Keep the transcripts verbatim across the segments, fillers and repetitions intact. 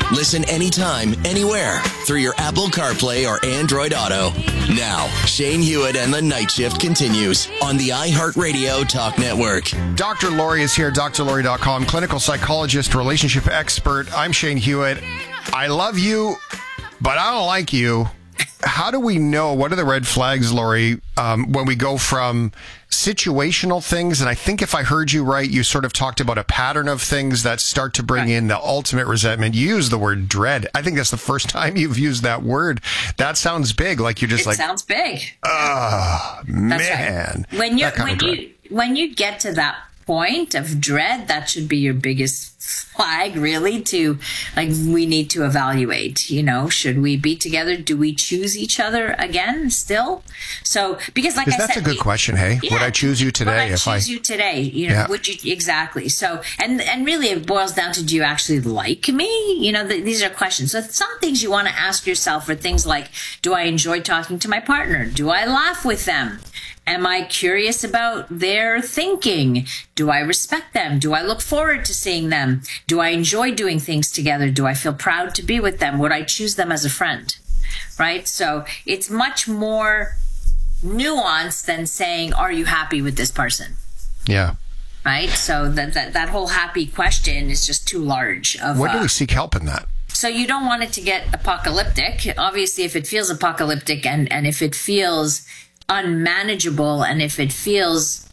Listen anytime, anywhere through your Apple CarPlay or Android Auto. Now, Shane Hewitt and the Night Shift continues on the iHeartRadio Talk Network. Doctor Lori is here, D R Lori dot com, clinical psychologist, relationship expert. I'm Shane Hewitt. I love you, but I don't like you. How do we know, what are the red flags, Lori, um, when we go from situational things? And I think if I heard you right, you sort of talked about a pattern of things that start to bring right. in the ultimate resentment. You use the word dread. I think that's the first time you've used that word. That sounds big. Like you're just it like, sounds big. Oh, man. Right. When you when you when you get to that point of dread, that should be your biggest flag, really, to like, we need to evaluate, you know, should we be together? Do we choose each other again still? So, because like I that's said, a good we, question. Hey, yeah, would I choose you today? Would I if choose I you today? You know, yeah. would you exactly? So, and and really, it boils down to, do you actually like me? You know, the, these are questions. So, some things you want to ask yourself are things like, do I enjoy talking to my partner? Do I laugh with them? Am I curious about their thinking? Do I respect them? Do I look forward to seeing them? Do I enjoy doing things together? Do I feel proud to be with them? Would I choose them as a friend? Right? So it's much more nuanced than saying, are you happy with this person? Yeah. Right? So that that, that whole happy question is just too large. Of, When do uh, we seek help in that? So you don't want it to get apocalyptic. Obviously, if it feels apocalyptic and, and if it feels unmanageable, and if it feels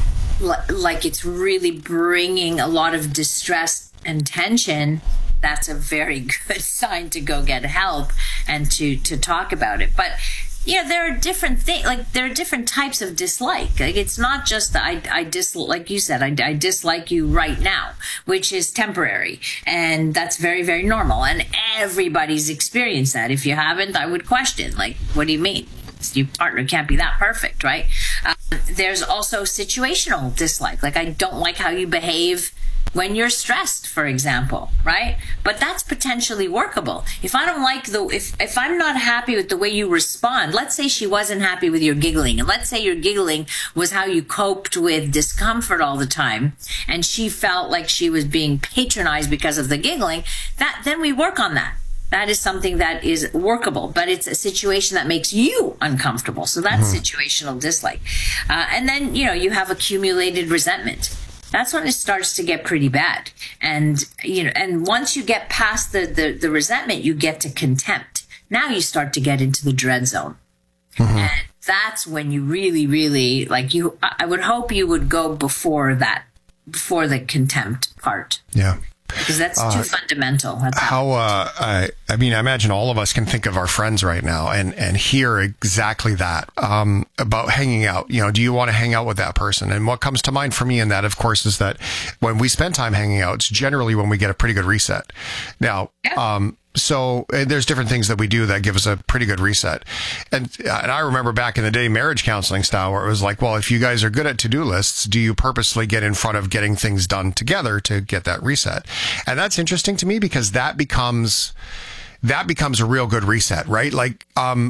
l- like it's really bringing a lot of distress and tension, that's a very good sign to go get help and to to talk about it. But yeah, there are different things, like there are different types of dislike. Like it's not just that I, I dislike, like you said, I, I dislike you right now, which is temporary. And that's very, very normal. And everybody's experienced that. If you haven't, I would question, like, what do you mean? Your partner can't be that perfect, right? Uh, there's also situational dislike. Like, I don't like how you behave when you're stressed, for example, right? But that's potentially workable. If I don't like the, if, if I'm not happy with the way you respond, let's say she wasn't happy with your giggling, and let's say your giggling was how you coped with discomfort all the time, and she felt like she was being patronized because of the giggling, that, then we work on that. That is something that is workable, but it's a situation that makes you uncomfortable. So that's mm-hmm. situational dislike. Uh, and then, you know, you have accumulated resentment. That's when it starts to get pretty bad. And, you know, and once you get past the, the, the resentment, you get to contempt. Now you start to get into the dread zone. Mm-hmm. And that's when you really, really, like you, I would hope you would go before that, before the contempt part. Yeah. Because that's too uh, fundamental. That's how, uh, I, I mean, I imagine all of us can think of our friends right now and, and hear exactly that, um, about hanging out. You know, do you want to hang out with that person? And what comes to mind for me in that, of course, is that when we spend time hanging out, it's generally when we get a pretty good reset. Now, yeah. um, So uh, there's different things that we do that give us a pretty good reset. And, uh, and I remember back in the day, marriage counseling style, where it was like, well, if you guys are good at to-do lists, do you purposely get in front of getting things done together to get that reset? And that's interesting to me because that becomes, that becomes a real good reset, right? Like, um,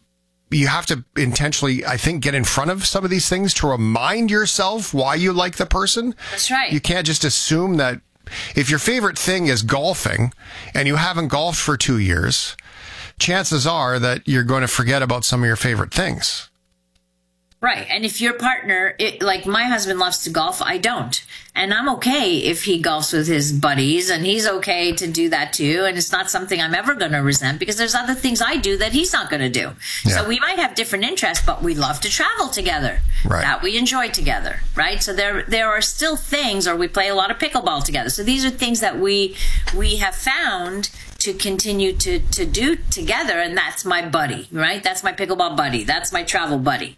you have to intentionally, I think, get in front of some of these things to remind yourself why you like the person. That's right. You can't just assume that if your favorite thing is golfing and you haven't golfed for two years, chances are that you're going to forget about some of your favorite things. Right. And if your partner, it, like my husband loves to golf, I don't. And I'm okay if he golfs with his buddies, and he's okay to do that too. And it's not something I'm ever going to resent because there's other things I do that he's not going to do. Yeah. So we might have different interests, but we love to travel together. Right. That we enjoy together. Right. So there, there are still things, or we play a lot of pickleball together. So these are things that we, we have found to continue to, to do together. And that's my buddy, right? That's my pickleball buddy. That's my travel buddy.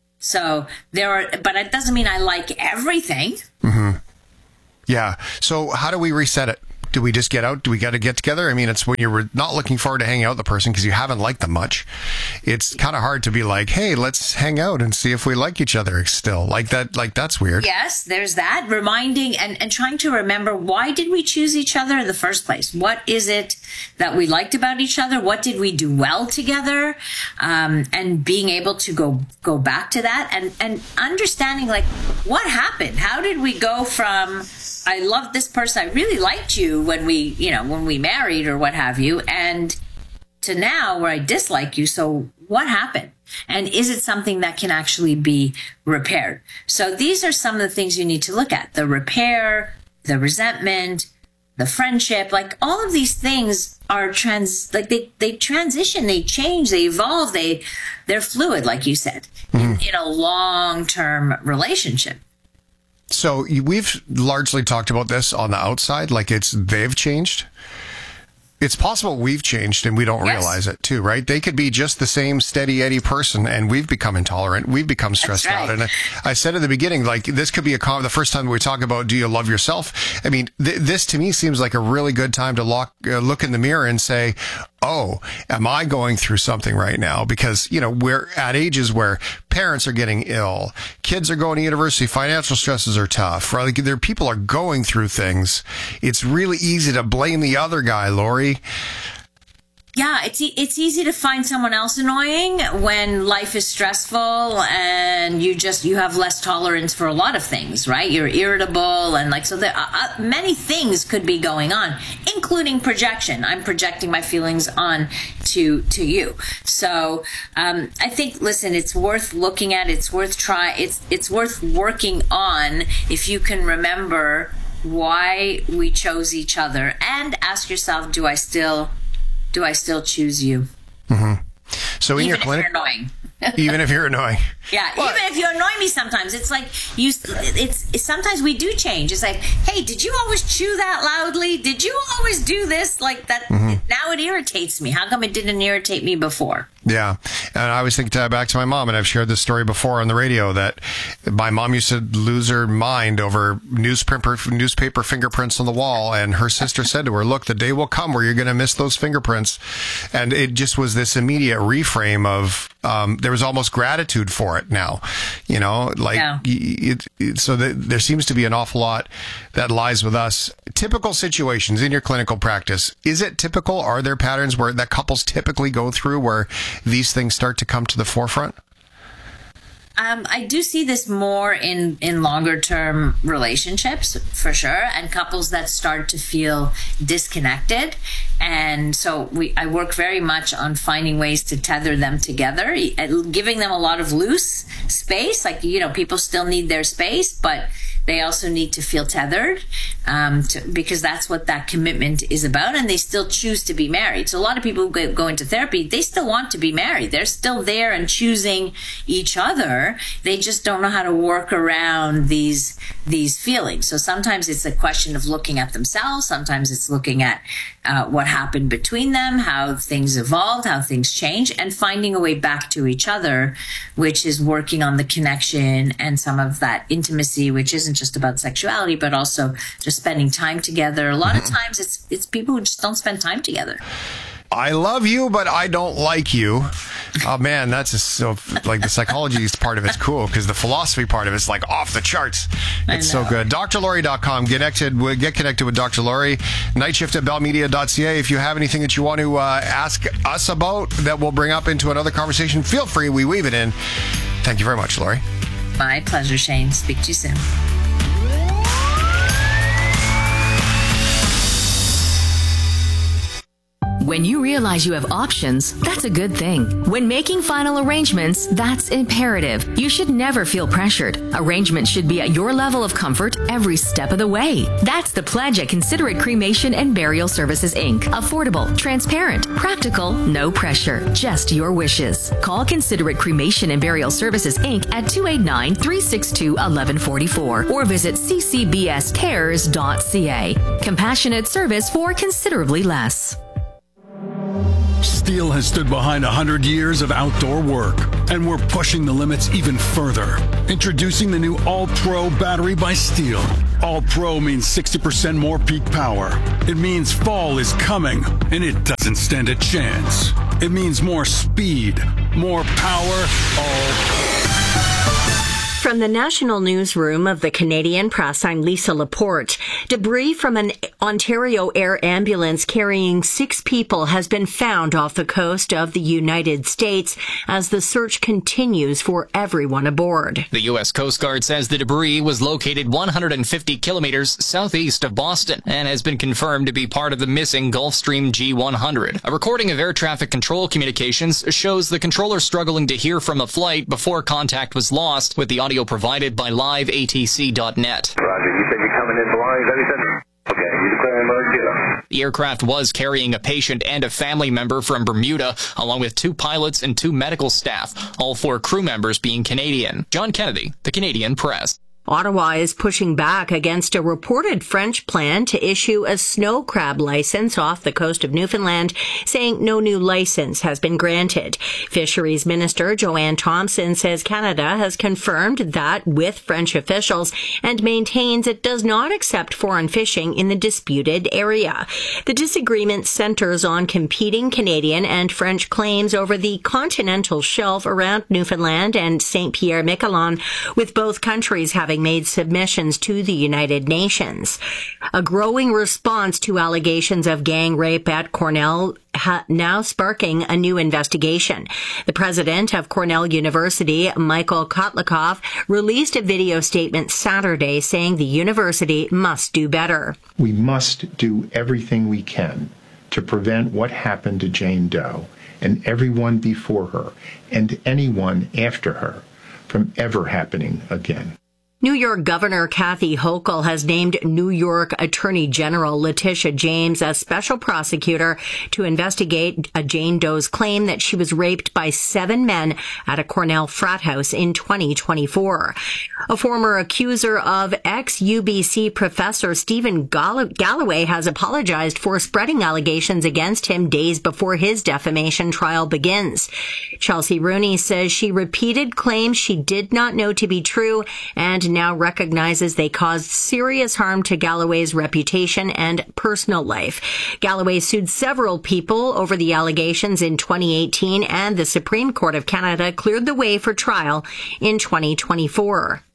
So there are, but it doesn't mean I like everything. Mm-hmm. Yeah. So how do we reset it? Do we just get out? Do we got to get together? I mean, it's when you're not looking forward to hanging out with the person because you haven't liked them much. It's kind of hard to be like, hey, let's hang out and see if we like each other still. Like that, like that's weird. Yes, there's that. Reminding and, and trying to remember, why did we choose each other in the first place? What is it that we liked about each other? What did we do well together? Um, and being able to go, go back to that and, and understanding like what happened? How did we go from, I loved this person, I really liked you when we, you know, when we married or what have you, and to now where I dislike you. So what happened? And is it something that can actually be repaired? So these are some of the things you need to look at: the repair, the resentment, the friendship. Like all of these things are trans, like they, they transition, they change, they evolve, they, they're fluid, like you said, mm-hmm. in, in a long-term relationship. So we've largely talked about this on the outside, like it's, they've changed. It's possible we've changed and we don't yes. realize it too, right? They could be just the same steady Eddie person and we've become intolerant. We've become stressed right. out. And I, I said at the beginning, like this could be a con- the first time we talk about, do you love yourself? I mean, th- this to me seems like a really good time to lock, uh, look in the mirror and say, oh, am I going through something right now? Because, you know, we're at ages where parents are getting ill, kids are going to university, financial stresses are tough, right? Like, there, people are going through things. It's really easy to blame the other guy, Lori. Yeah, it's e- it's easy to find someone else annoying when life is stressful and you just you have less tolerance for a lot of things, right? You're irritable and like so there are, uh, many things could be going on, including projection. I'm projecting my feelings on to to you. So um, I think, listen, it's worth looking at. It's worth try. It's it's worth working on if you can remember why we chose each other and ask yourself, do I still Do I still choose you? Mm-hmm. So in even your clinic, if you're annoying. even if you're annoying, yeah. But, even if you annoy me, sometimes it's like you. It's, it's sometimes we do change. It's like, hey, did you always chew that loudly? Did you always do this like that? Mm-hmm. Now it irritates me. How come it didn't irritate me before? Yeah. And I always think back to my mom, and I've shared this story before on the radio, that my mom used to lose her mind over newspaper, newspaper fingerprints on the wall. And her sister said to her, look, the day will come where you're going to miss those fingerprints. And it just was this immediate reframe of, um, there was almost gratitude for it now, you know, like, yeah. it, it, so the, there seems to be an awful lot that lies with us. Typical situations in your clinical practice. Is it typical? Are there patterns where that couples typically go through where these things start to come to the forefront? Um, I do see this more in, in longer term relationships for sure, and couples that start to feel disconnected. And so we, I work very much on finding ways to tether them together, giving them a lot of loose space. Like, you know, people still need their space, but they also need to feel tethered, um, to, because that's what that commitment is about. And they still choose to be married. So a lot of people who go, go into therapy, they still want to be married. They're still there and choosing each other. They just don't know how to work around these, these feelings. So sometimes it's a question of looking at themselves. Sometimes it's looking at, uh, what happened between them, how things evolved, how things change, and finding a way back to each other, which is working on the connection and some of that intimacy, which isn't just about sexuality, but also just spending time together. A lot of times it's it's people who just don't spend time together. I love you, but I don't like you. Oh man, that's just so like the psychology part of it's cool, because the philosophy part of it's like off the charts. It's so good. D R Lori dot com. Get connected, get connected with Doctor Lori. Nightshift at bell media dot c a. If you have anything that you want to uh, ask us about that we'll bring up into another conversation, feel free. We weave it in. Thank you very much, Lori. My pleasure, Shane. Speak to you soon. When you realize you have options, that's a good thing. When making final arrangements, that's imperative. You should never feel pressured. Arrangements should be at your level of comfort every step of the way. That's the pledge at Considerate Cremation and Burial Services, Incorporated. Affordable, transparent, practical, no pressure, just your wishes. Call Considerate Cremation and Burial Services, Incorporated at two eight nine, three six two, one one four four or visit c c b s cares dot c a. Compassionate service for considerably less. Steel has stood behind one hundred years of outdoor work, and we're pushing the limits even further. Introducing the new All-Pro battery by Steel. All-Pro means sixty percent more peak power. It means fall is coming, and it doesn't stand a chance. It means more speed, more power, all. From the National Newsroom of the Canadian Press, I'm Lisa Laporte. Debris from an Ontario Air Ambulance carrying six people has been found off the coast of the United States as the search continues for everyone aboard. The U S Coast Guard says the debris was located one hundred fifty kilometers southeast of Boston and has been confirmed to be part of the missing Gulfstream G one hundred. A recording of air traffic control communications shows the controller struggling to hear from the flight before contact was lost, with the audio provided by live A T C dot net. Roger, you said you're coming in belongings, that he said? Okay, you declare emergency. The aircraft was carrying a patient and a family member from Bermuda, along with two pilots and two medical staff, all four crew members being Canadian. John Kennedy, The Canadian Press. Ottawa is pushing back against a reported French plan to issue a snow crab license off the coast of Newfoundland, saying no new license has been granted. Fisheries Minister Joanne Thompson says Canada has confirmed that with French officials and maintains it does not accept foreign fishing in the disputed area. The disagreement centers on competing Canadian and French claims over the continental shelf around Newfoundland and Saint Pierre-Miquelon, with both countries having made submissions to the United Nations. A growing response to allegations of gang rape at Cornell ha- now sparking a new investigation. The president of Cornell University, Michael Kotlikoff, released a video statement Saturday saying the university must do better. We must do everything we can to prevent what happened to Jane Doe and everyone before her and anyone after her from ever happening again. New York Governor Kathy Hochul has named New York Attorney General Letitia James as special prosecutor to investigate a Jane Doe's claim that she was raped by seven men at a Cornell frat house in twenty twenty-four. A former accuser of ex-U B C professor Stephen Gall- Galloway has apologized for spreading allegations against him days before his defamation trial begins. Chelsea Rooney says she repeated claims she did not know to be true and now recognizes they caused serious harm to Galloway's reputation and personal life. Galloway sued several people over the allegations in twenty eighteen, and the Supreme Court of Canada cleared the way for trial in twenty twenty-four.